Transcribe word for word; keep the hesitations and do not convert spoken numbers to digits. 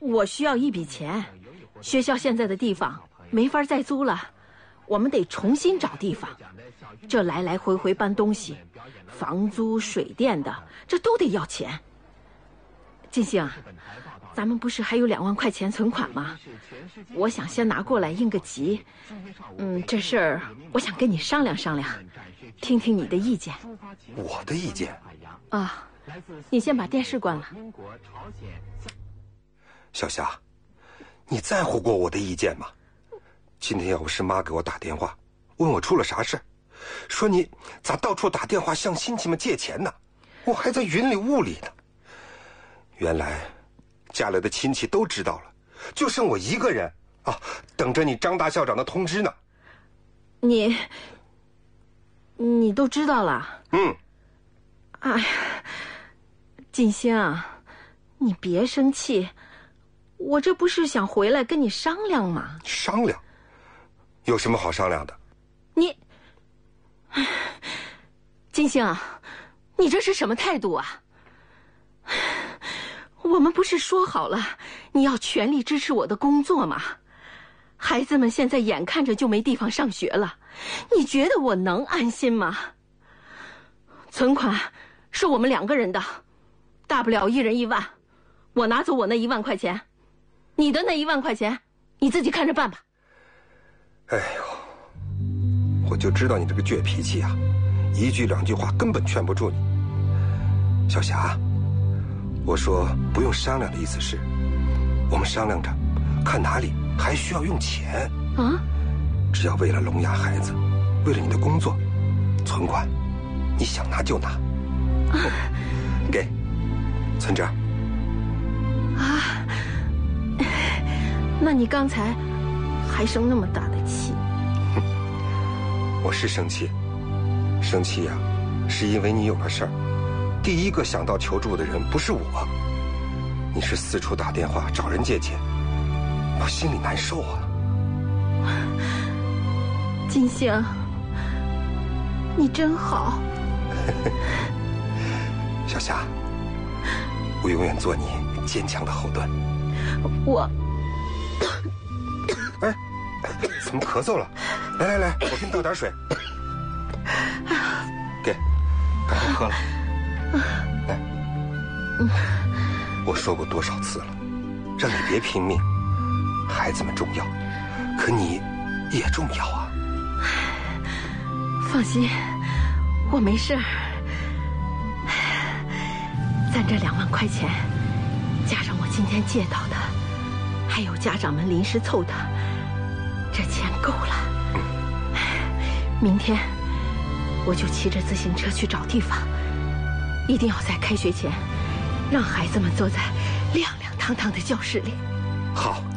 我需要一笔钱，学校现在的地方没法再租了，我们得重新找地方。这来来回回搬东西，房租、水电的，这都得要钱。金星，咱们不是还有两万块钱存款吗？我想先拿过来应个急。嗯，这事儿我想跟你商量商量，听听你的意见。 我的意见？ 啊，你先把电视关了。 小霞，你在乎过我的意见吗？今天要不是妈给我打电话，问我出了啥事，说你咋到处打电话向亲戚们借钱呢？我还在云里雾里呢。原来家里的亲戚都知道了，就剩我一个人啊，等着你张大校长的通知呢。 你你都知道了？ 嗯。 哎呀，金星啊，你别生气，我这不是想回来跟你商量吗？ 商量？有什么好商量的？ 你，金星啊，你这是什么态度啊？我们不是说好了你要全力支持我的工作吗？孩子们现在眼看着就没地方上学了，你觉得我能安心吗？存款是我们两个人的，大不了一人一万，我拿走我那一万块钱，你的那一万块钱你自己看着办吧。 哎呦，我就知道你这个倔脾气啊，一句两句话根本劝不住你。小霞，我说不用商量的意思是，我们商量着看哪里还需要用钱啊。只要为了聋哑孩子，为了你的工作，存款你想拿就拿。啊、给，存这儿。 啊，那你刚才还生那么大的气？ 我是生气，生气呀、啊，是因为你有了事儿。第一个想到求助的人不是我，你是四处打电话找人借钱，我心里难受啊。 金星，你真好。 小霞，我永远做你坚强的后盾。 我， 哎，怎么咳嗽了？来来来，我给你倒点水。给，赶快喝了。来，我说过多少次了，让你别拼命，孩子们重要，可你也重要啊。 放心，我没事儿。咱这两万块钱，加上我今天借到的，还有家长们临时凑的，这钱够了。明天我就骑着自行车去找地方，一定要在开学前让孩子们坐在亮亮堂堂的教室里。 好。